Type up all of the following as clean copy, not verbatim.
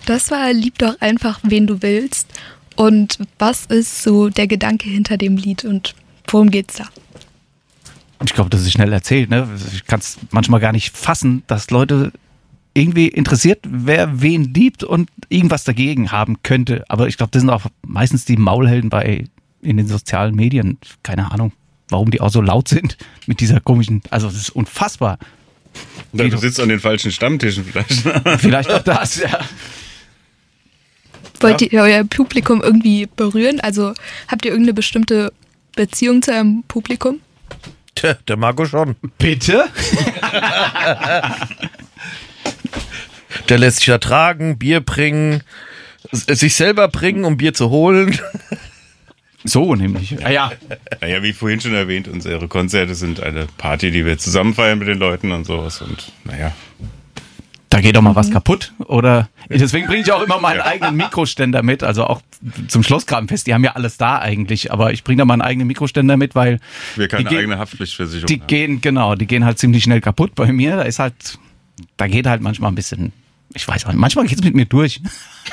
Das war Lieb doch einfach, wen du willst. Und was ist so der Gedanke hinter dem Lied und worum geht's da? Ich glaube, das ist schnell erzählt. Ne? Ich kann es manchmal gar nicht fassen, dass Leute irgendwie interessiert, wer wen liebt und irgendwas dagegen haben könnte. Aber ich glaube, das sind auch meistens die Maulhelden in den sozialen Medien. Keine Ahnung, warum die auch so laut sind mit dieser komischen, also das ist unfassbar. Oder du sitzt an den falschen Stammtischen vielleicht. Vielleicht auch das, ja. Wollt ihr euer Publikum irgendwie berühren? Also habt ihr irgendeine bestimmte Beziehung zu eurem Publikum? Tja, der Marco schon. Bitte? Der lässt sich ertragen, Bier bringen, sich selber bringen, um Bier zu holen. So nämlich. Ja. Naja, wie vorhin schon erwähnt, unsere Konzerte sind eine Party, die wir zusammen feiern mit den Leuten und sowas. Und naja. Da geht doch mal was kaputt. Oder deswegen bringe ich auch immer meinen eigenen Mikroständer mit. Also auch zum Schlossgrabenfest, die haben ja alles da eigentlich. Aber ich bringe da meinen eigenen Mikroständer mit, weil wir keine eigene Haftpflichtversicherung haben. Die gehen halt ziemlich schnell kaputt bei mir. Da geht halt manchmal ein bisschen, ich weiß auch nicht, manchmal geht es mit mir durch.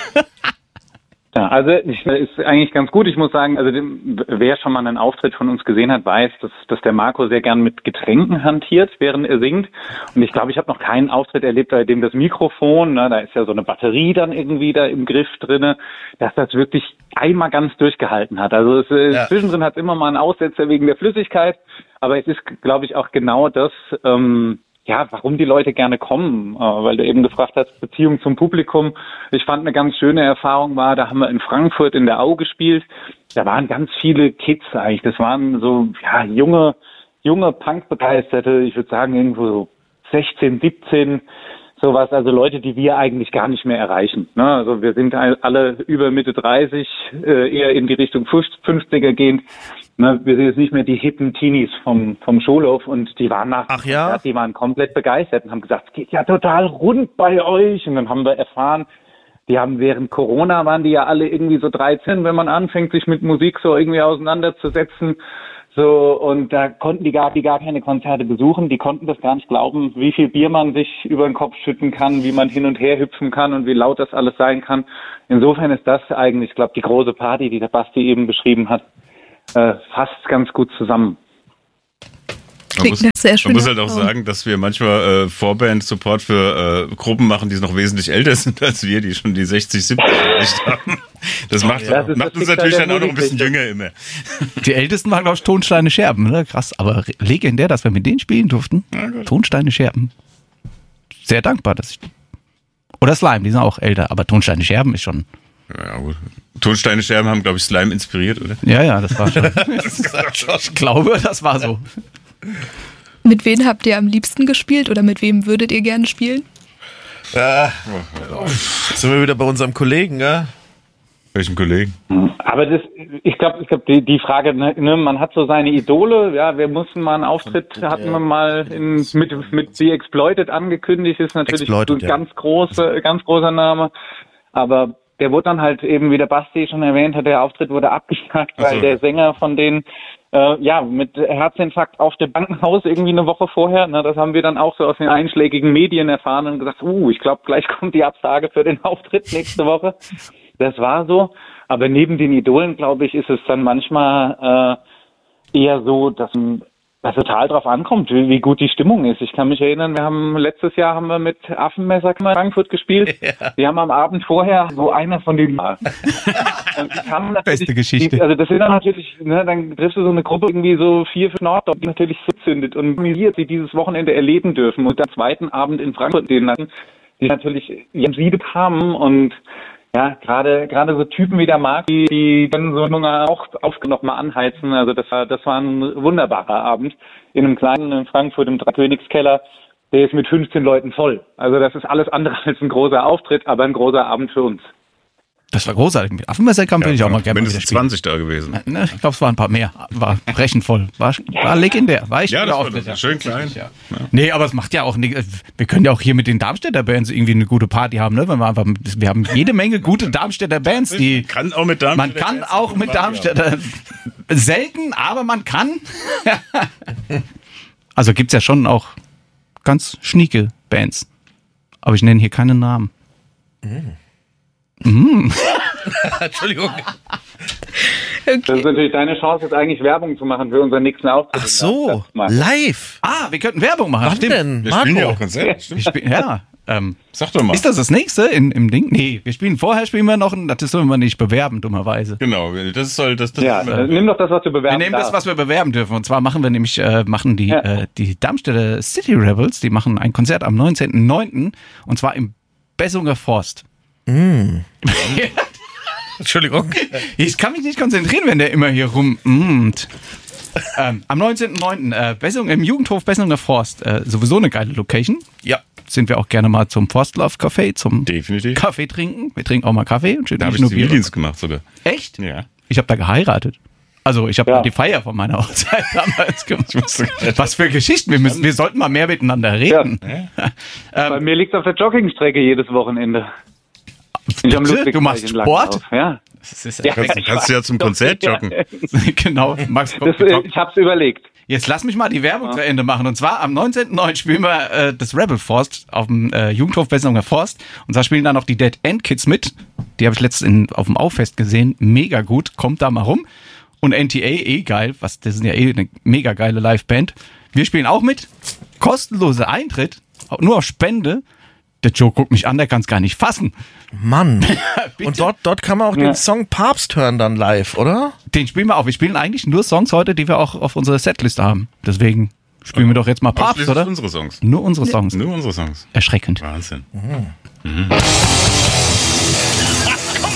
Ja, also ist eigentlich ganz gut. Ich muss sagen, also wer schon mal einen Auftritt von uns gesehen hat, weiß, dass der Marco sehr gern mit Getränken hantiert, während er singt. Und ich glaube, ich habe noch keinen Auftritt erlebt, bei dem das Mikrofon, da ist ja so eine Batterie dann irgendwie da im Griff drinne, dass das wirklich einmal ganz durchgehalten hat. Also zwischendrin hat es immer mal einen Aussetzer wegen der Flüssigkeit, aber es ist, glaube ich, auch genau das, warum die Leute gerne kommen, weil du eben gefragt hast, Beziehung zum Publikum. Ich fand eine ganz schöne Erfahrung da haben wir in Frankfurt in der Au gespielt. Da waren ganz viele Kids eigentlich. Das waren so, junge Punk-Begeisterte. Ich würde sagen irgendwo so 16, 17, sowas. Also Leute, die wir eigentlich gar nicht mehr erreichen. Ne? Also wir sind alle über Mitte 30, eher in die Richtung 50er gehend. Ne, wir sind jetzt nicht mehr die hippen Teenies vom Schulhof und die waren die waren komplett begeistert und haben gesagt, es geht ja total rund bei euch. Und dann haben wir erfahren, die haben während Corona waren die ja alle irgendwie so 13, wenn man anfängt, sich mit Musik so irgendwie auseinanderzusetzen. So, und da konnten die gar keine Konzerte besuchen. Die konnten das gar nicht glauben, wie viel Bier man sich über den Kopf schütten kann, wie man hin und her hüpfen kann und wie laut das alles sein kann. Insofern ist das eigentlich, ich glaube, die große Party, die der Basti eben beschrieben hat, fasst ganz gut zusammen. Man muss halt auch sagen, dass wir manchmal Vorband-Support für Gruppen machen, die noch wesentlich älter sind als wir, die schon die 60, 70 erreicht haben. Das macht uns natürlich dann auch noch ein bisschen jünger immer. Die Ältesten waren, glaube ich, Tonsteine Scherben, ne? Krass, aber legendär, dass wir mit denen spielen durften. Tonsteine Scherben. Sehr dankbar, oder Slime, die sind auch älter, aber Tonsteine Scherben ist schon... Ja, gut. Tonsteine Scherben haben, glaube ich, Slime inspiriert, oder? Ja, das war schon. Ich glaube, das war so. Mit wem habt ihr am liebsten gespielt oder mit wem würdet ihr gerne spielen? Sind wir wieder bei unserem Kollegen, ja? Welchen Kollegen? Aber ich glaube, die Frage, ne, man hat so seine Idole, wir mussten mal einen Auftritt, hatten wir mal mit The Exploited angekündigt, ist natürlich ein ganz großer Name, aber der wurde dann halt eben, wie der Basti schon erwähnt hat, der Auftritt wurde abgesagt, weil der Sänger von denen mit Herzinfarkt auf dem Krankenhaus irgendwie eine Woche vorher, das haben wir dann auch so aus den einschlägigen Medien erfahren und gesagt, ich glaube, gleich kommt die Absage für den Auftritt nächste Woche. Das war so, aber neben den Idolen, glaube ich, ist es dann manchmal eher so, dass total drauf ankommt, wie gut die Stimmung ist. Ich kann mich erinnern, letztes Jahr mit Affenmesser in Frankfurt gespielt. Ja. Wir haben am Abend vorher so einer von den beste Geschichte. Also das sind dann natürlich, dann triffst du so eine Gruppe irgendwie so 4 Norddeutsch, die natürlich zündet und sie dieses Wochenende erleben dürfen und am zweiten Abend in Frankfurt stehen lassen, die natürlich sie bekamen und gerade so Typen wie der Marc, die können so auch noch mal anheizen. Also das war ein wunderbarer Abend in einem kleinen in Frankfurt im Dreikönigskeller. Der ist mit 15 Leuten voll. Also das ist alles andere als ein großer Auftritt, aber ein großer Abend für uns. Das war großartig. Mit Affenmesserkampf würde ich auch mal gerne mindestens 20 da gewesen. Ich glaube, es waren ein paar mehr. War brechend voll. War legendär. Das war schön klein. Ja. Nee, aber es macht ja auch nichts. Wir können ja auch hier mit den Darmstädter Bands irgendwie eine gute Party haben, ne? Wir haben jede Menge gute Darmstädter Bands, die. Man kann auch mit Darmstädter. Selten, aber man kann. Also gibt's ja schon auch ganz schnieke Bands. Aber ich nenne hier keine Namen. Entschuldigung. Okay. Das ist natürlich deine Chance, jetzt eigentlich Werbung zu machen für unseren nächsten Auftritt. Ach so, live. Wir könnten Werbung machen. Was denn, Wir Marco? spielen ja auch Konzert. Sag doch mal. Ist das nächste im Ding? Nee, vorher spielen wir noch, das sollen wir nicht bewerben, dummerweise. Genau, nimm doch das, was du bewerben Wir nehmen das, was wir bewerben dürfen. Und zwar machen wir nämlich, die Darmstädter City Rebels, die machen ein Konzert am 19.09. und zwar im Bessunger Forst. Entschuldigung. Ich kann mich nicht konzentrieren, wenn der immer hier rummt. Am 19.09. Im Jugendhof Bessunger Forst. Sowieso eine geile Location. Ja. Sind wir auch gerne mal zum Forstlove Café, zum Definitiv. Kaffee trinken. Wir trinken auch mal Kaffee. Und da habe ich Zivildienst gemacht sogar. Echt? Ja. Ich habe da geheiratet. Also ich habe die Feier von meiner Hochzeit damals gemacht. Was für Geschichten. Wir sollten mal mehr miteinander reden. Ja. Bei mir liegt es auf der Joggingstrecke jedes Wochenende. Du machst Sport? Ja. Kannst du ja zum Konzert joggen. Genau. Ich hab's überlegt. Jetzt lass mich mal die Werbung zu Ende machen. Und zwar am 19.09. spielen wir das Rebel Forst auf dem Jugendhof Bessunger Forst. Und zwar spielen da noch die Dead End Kids mit. Die habe ich letztens auf dem Auffest gesehen. Mega gut. Kommt da mal rum. Und NTA, geil. Das sind ja eine mega geile Liveband. Wir spielen auch mit. Kostenloser Eintritt. Nur auf Spende. Der Joe guckt mich an, der kann es gar nicht fassen. Mann. Und dort kann man auch den Song Papst hören dann live, oder? Den spielen wir auch. Wir spielen eigentlich nur Songs heute, die wir auch auf unserer Setliste haben. Deswegen spielen wir doch jetzt mal Papst, oder? Unsere Songs. Nur unsere Songs. Nur unsere Songs. Erschreckend. Wahnsinn. Mhm.